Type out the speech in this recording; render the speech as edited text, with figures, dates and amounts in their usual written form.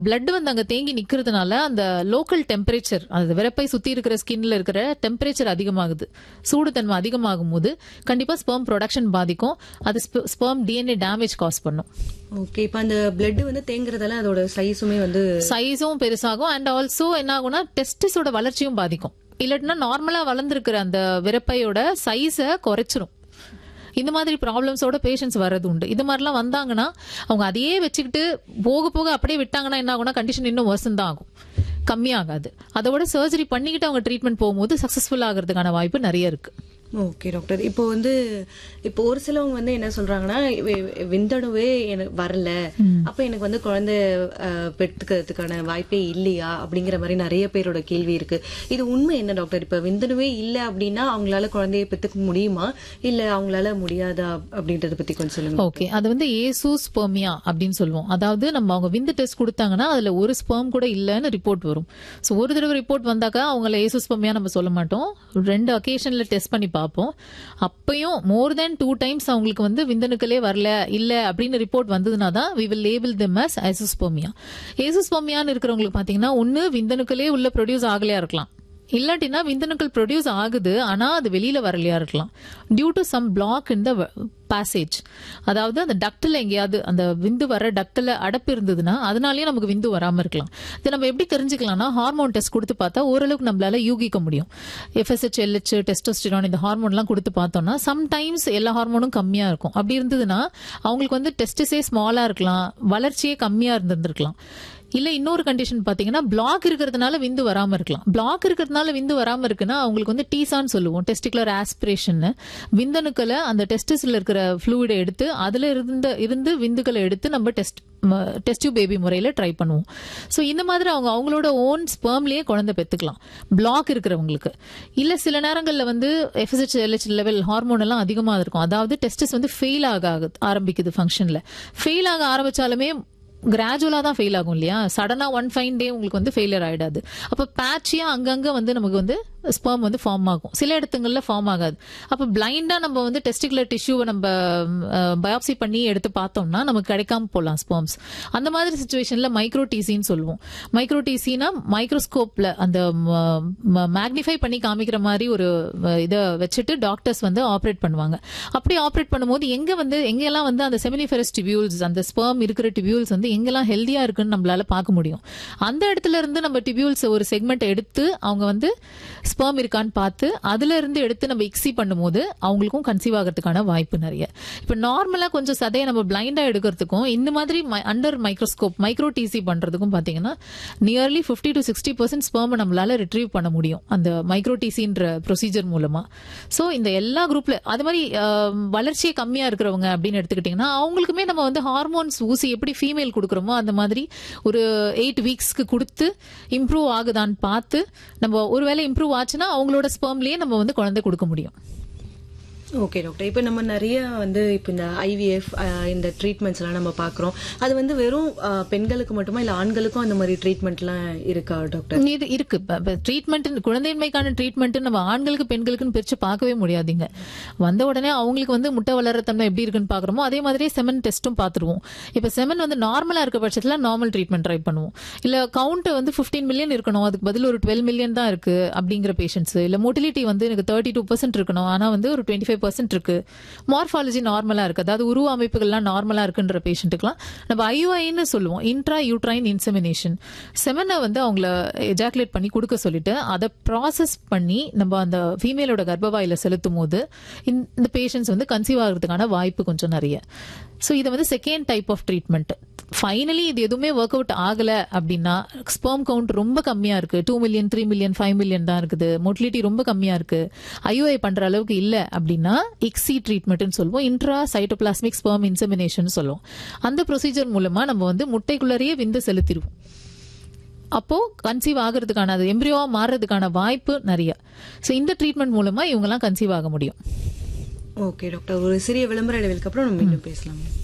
Blood வந்து அங்க தேங்கி நிக்கிறதுனால அந்த லோக்கல் டெம்பரேச்சர், அந்த விரப்பை சுத்தி இருக்கிற ஸ்கின்ல இருக்கிற டெம்பரேச்சர் அதிகமாகுது. சூடுத்தன்மை அதிகமாகும் போது கண்டிப்பா ஸ்பெர்ம் ப்ரொடக்ஷன் பாதிக்கும். அது ஸ்பெர்ம் டிஎன்ஏ டேமேஜ் காஸ் பண்ணும். ஓகே, இப்ப அந்த பிளட் வந்து தேங்குறதால அதோட சைஸுமே வந்து சைஸும் பெருசாகும். அண்ட் ஆல்சோ என்ன ஆகும்னா டெஸ்டிஸோட வளர்ச்சியும் பாதிக்கும். இல்லாட்டினா நார்மலா வளர்ந்துருக்கிற அந்த விரப்பையோட சைஸை குறைச்சிரும். இந்த மாதிரி ப்ராப்ளம்ஸோட பேஷண்ட்ஸ் வர்றது உண்டு. இது மாதிரிலாம் வந்தாங்கன்னா அவங்க அதையே வச்சுக்கிட்டு போக போக அப்படியே விட்டாங்கன்னா என்ன ஆகும்னா கண்டிஷன் இன்னும் worsen தான் ஆகும், கம்மியாகாது. அதோட சர்ஜரி பண்ணிக்கிட்டு அவங்க ட்ரீட்மெண்ட் போகும்போது சக்சஸ்ஃபுல் ஆகிறதுக்கான வாய்ப்பு நிறைய இருக்கு. ஓகே டாக்டர், இப்போ ஒரு சிலவங்க வந்து என்ன சொல்றாங்கன்னா விந்தணுவே எனக்கு வரல, அப்ப எனக்கு வந்து குழந்தை பெற்றுக்கிறதுக்கான வாய்ப்பே இல்லையா அப்படிங்கிற மாதிரி நிறைய பேரோட கேள்வி இருக்கு. இது உண்மை என்ன டாக்டர்? இப்ப விந்தணுவே இல்ல அப்படின்னா அவங்களால குழந்தைய பெற்றுக்க முடியுமா இல்ல அவங்களால முடியாதா அப்படின்றத பத்தி கொஞ்சம் சொல்லுங்க. ஓகே, அது வந்து ஏசோஸ்பெர்மியா அப்படின்னு சொல்லுவோம். அதாவது நம்ம அவங்க விந்து டெஸ்ட் கொடுத்தாங்கன்னா அதுல ஒரு ஸ்பெர்ம் கூட இல்லன்னு ரிப்போர்ட் வரும். சோ ஒரு தடவை ரிப்போர்ட் வந்தாக்கா அவங்கள ஏசோஸ்பெர்மியா நம்ம சொல்ல மாட்டோம். 2 அக்கேஷன்ல டெஸ்ட் பண்ணி பார்ப்போம். அப்பயும் மோர் தென் 2 times அவங்களுக்கு வந்து விந்தணுக்களே வரல இல்ல அப்படின்னு ரிப்போர்ட் வந்ததுனா தான் we will label them as azoospermia. ஏசோஸ்பெர்மியான்னு இருக்கிறவங்களுக்கு பாத்தீங்கன்னா ஒன்னு விந்தணுக்களே உள்ள ப்ரொடியூஸ் ஆகலையா இருக்கலாம், இல்லாட்டினா விந்தணுக்கள் ப்ரொடியூஸ் ஆகுது ஆனா அது வெளியில வரலையா இருக்கலாம். Due to some black in the passage, அதாவது அந்த டக்டில் எங்கேயாவது அந்த விந்து வர டக்டில் அடப்பு இருந்ததுன்னா அதனாலயே நமக்கு விந்து வராம இருக்கலாம். இதை நம்ம எப்படி தெரிஞ்சுக்கலாம்னா ஹார்மோன் டெஸ்ட் கொடுத்து பார்த்தா ஓரளவுக்கு நம்மளால யூகிக்க முடியும். FSH, LH, டெஸ்டோஸ்டிரான் இந்த ஹார்மோன்லாம் கொடுத்து பார்த்தோம்னா சம்டைம்ஸ் எல்லா ஹார்மோனும் கம்மியா இருக்கும். அப்படி இருந்ததுன்னா அவங்களுக்கு வந்து டெஸ்டிஸே ஸ்மாலா இருக்கலாம், வளர்ச்சியே கம்மியா இருந்திருக்கலாம். இல்ல இன்னொரு கண்டிஷன் பாத்தீங்கன்னா பிளாக் இருக்கிறதுனால விந்து வராம இருக்கலாம். பிளாக் இருக்கிறதுனால விந்து வராம இருக்குன்னா அவங்களுக்கு வந்து டீசான்னு சொல்லுவோம், டெஸ்டிகுலர் ஆஸ்பிரேஷன். விந்தணுக்களை அந்த டெஸ்டிஸ்ல இருக்கிற ஃப்ளூயிடை எடுத்து அதுல இருந்து விந்துக்களை எடுத்து நம்ம டெஸ்ட் பேபி முறையில ட்ரை பண்ணுவோம். சோ இந்த மாதிரி அவங்களோட ஓன் ஸ்பெர்ம்லயே குழந்தை பெத்துக்கலாம் பிளாக் இருக்கிறவங்களுக்கு. இல்ல சில நேரங்கள்ல வந்து FSH, LH லெவல் ஹார்மோன் எல்லாம் அதிகமா இருக்கும். அதாவது டெஸ்டிஸ் வந்து ஃபெயில் ஆரம்பிக்குது ஃபங்க்ஷன்ல. ஃபெயில் ஆக ஆரம்பிச்சாலுமே கிராஜுவலா தான் ஃபெயில் ஆகும் இல்லையா, சடனா ஒன் ஃபைன் டே உங்களுக்கு வந்து ஃபெயிலியர் ஆயிடாது. அப்ப பேட்சியா அங்கங்க வந்து நமக்கு வந்து ஸ்பெர்ம் வந்து ஃபார்ம் ஆகும், சில இடத்துங்கள்ல ஃபார்ம் ஆகாது. அப்ப பிளைண்டா நம்ம வந்து டெஸ்டிகுலர் டிஷ்யூவை நம்ம பயாப்சி பண்ணி எடுத்து பார்த்தோம்னா நமக்கு கிடைக்காம போலாம் ஸ்பெர்ம்ஸ். அந்த மாதிரி சிச்சுவேஷன்ல மைக்ரோ டிசின்னு சொல்லுவோம். மைக்ரோ டிசினா மைக்ரோஸ்கோப்ல அந்த மேக்னிஃபை பண்ணி காமிக்கிற மாதிரி ஒரு இதை வச்சுட்டு டாக்டர்ஸ் வந்து ஆப்ரேட் பண்ணுவாங்க. அப்படி ஆப்ரேட் பண்ணும்போது எங்கெல்லாம் வந்து அந்த செமினிஃபெரஸ் டிபியூல்ஸ், அந்த ஸ்பெர்ம் இருக்கிற டிபியூல்ஸ் வந்து எங்கெல்லாம் ஹெல்தியா இருக்குன்னு நம்மளால பார்க்க முடியும். அந்த இடத்துல இருந்து நம்ம டிபியூல்ஸ் ஒரு செக்மெண்ட் எடுத்து அவங்க வந்து ஸ்பெர்ம் இருக்கான்னு பார்த்து அதுல இருந்து எடுத்து நம்ம இக்ஸி பண்ணும்போது அவங்களுக்கும் கன்சீவ் ஆகிறதுக்கான வாய்ப்பு நிறைய. இப்ப நார்மலா கொஞ்சம் சதையை நம்ம பிளைண்டா எடுக்கிறதுக்கும் இந்த மாதிரி அண்டர் மைக்ரோஸ்கோப் மைக்ரோ டிசி பண்றதுக்கும் பாத்தீங்கன்னா நியர்லி 50 to 60% ஸ்பெர்ம் நம்மளால ரிட்ரீவ் பண்ண முடியும் அந்த மைக்ரோ டிசின்ற ப்ரொசீஜர் மூலமா. சோ இந்த எல்லா குரூப்ல அது மாதிரி வளர்ச்சியே கம்மியா இருக்கிறவங்க அப்படின்னு எடுத்துக்கிட்டீங்கன்னா அவங்களுக்குமே நம்ம வந்து ஹார்மோன்ஸ் ஊசி எப்படி ஃபீமேல் கொடுக்குறோமோ அந்த மாதிரி ஒரு 8 வீக்ஸ்க்கு கொடுத்து இம்ப்ரூவ் ஆகுதான்னு பார்த்து நம்ம ஒருவேளை இம்ப்ரூவ் ஆச்சுன்னா அவங்களோட ஸ்பெர்ம்லயே நம்ம வந்து குழந்தை கொடுக்க முடியும். ஓகே டாக்டர், இப்ப நம்ம நிறைய வந்து இப்ப இந்த IVF இந்த ட்ரீட்மெண்ட்ஸ் எல்லாம் நம்ம பாக்குறோம். அது வந்து வெறும் பெண்களுக்கு மட்டுமா இல்ல ஆண்களுக்கும் அந்த மாதிரி ட்ரீட்மெண்ட் எல்லாம் இருக்கா டாக்டர்? இது இருக்கு. ட்ரீட்மெண்ட் குழந்தையின்மைக்கான ட்ரீட்மெண்ட் நம்ம ஆண்களுக்கு பெண்களுக்குன்னு பிரிச்சு பார்க்கவே முடியாதுங்க. வந்த உடனே அவங்களுக்கு வந்து முட்டை வளர தன்மை எப்படி இருக்குன்னு பாக்குறோமோ அதே மாதிரியே செமன் டெஸ்ட்டும் பாத்துருவோம். இப்ப செமன் வந்து நார்மலா இருக்க பட்சத்துல நார்மல் ட்ரீட்மெண்ட் ட்ரை பண்ணுவோம். இல்ல கவுண்ட் வந்து 15 மில்லியன் இருக்கணும், அதுக்கு பதில் ஒரு 12 மில்லியன் தான் இருக்கு அப்படிங்கிற பேஷண்ட்ஸ், இல்ல மோட்டிலிட்டி வந்து எனக்கு 32% இருக்கணும் ஆனா வந்து ஒரு 25% இருக்கு, மார்பாலஜி நார்மலா இருக்கு, அதாவது உருவ அமைப்புகள்லாம் நார்மலா இருக்குன்ற பேஷண்ட்டுக்குலாம் நம்ம IUI சொல்லுவோம், இன்ட்ரா யூட்ரைன் இன்செமினேஷன். செமனை வந்து அவங்கள எஜாகுலேட் பண்ணி கொடுக்க சொல்லிட்டு அதை ப்ராசஸ் பண்ணி நம்ம அந்த ஃபீமேலோட கர்ப்பவாயில செலுத்தும் போது இந்த பேஷண்ட்ஸ் வந்து கன்சீவ் ஆகிறதுக்கான வாய்ப்பு கொஞ்சம் நிறைய. ஸோ இதை வந்து second type of treatment. Finally இது எதுவுமே ஒர்க் அவுட் ஆகல அப்படின்னா ஸ்பெர்ம் கவுண்ட் ரொம்ப கம்மியா இருக்கு, 2 மில்லியன் 3 மில்லியன் 5 மில்லியன் தான் இருக்குது, மோட்டிலிட்டி ரொம்ப கம்மியா இருக்கு, IUI பண்ற அளவுக்கு இல்ல அப்படின்னா ICSI ட்ரீட்மெண்ட்னு சொல்லுவோம், இன்ட்ரா சைட்டோபிளாஸ்மிக் ஸ்பெர்ம் இன்செமினேஷன் சொல்லுவோம். அந்த ப்ரொசீஜர் மூலமா நம்ம வந்து முட்டைக்குள்ளேயே விந்து செலுத்திடுவோம். அப்போ கன்சீவ் ஆகிறதுக்கான அது எம்பிரியோவா மாறுறதுக்கான வாய்ப்பு நிறைய. ஸோ இந்த ட்ரீட்மெண்ட் மூலமா இவங்கெல்லாம் கன்சீவ் ஆக முடியும். ஓகே டாக்டர், ஒரு சிறிய விளம்பர இடைவெளிக்கு அப்புறம் நம்ம மீண்டும் பேசலாம்.